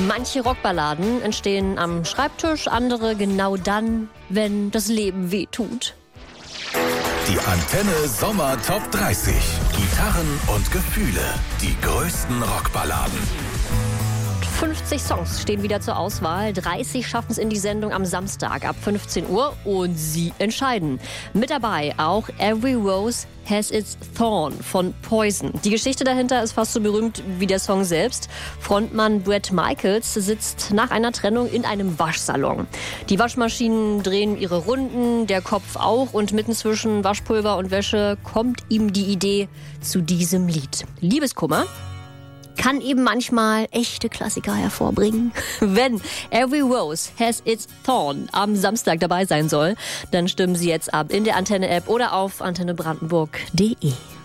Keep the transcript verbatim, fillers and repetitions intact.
Manche Rockballaden entstehen am Schreibtisch, andere genau dann, wenn das Leben weh tut. Die Antenne Sommer Top dreißig. Gitarren und Gefühle. Die größten Rockballaden. fünfzig Songs stehen wieder zur Auswahl. dreißig schaffen es in die Sendung am Samstag ab fünfzehn Uhr und Sie entscheiden. Mit dabei auch Every Rose Has Its Thorn von Poison. Die Geschichte dahinter ist fast so berühmt wie der Song selbst. Frontmann Bret Michaels sitzt nach einer Trennung in einem Waschsalon. Die Waschmaschinen drehen ihre Runden, der Kopf auch, und mitten zwischen Waschpulver und Wäsche kommt ihm die Idee zu diesem Lied. Liebeskummer kann eben manchmal echte Klassiker hervorbringen. Wenn Every Rose Has Its Thorn am Samstag dabei sein soll, dann stimmen Sie jetzt ab in der Antenne-App oder auf antenne brandenburg punkt de.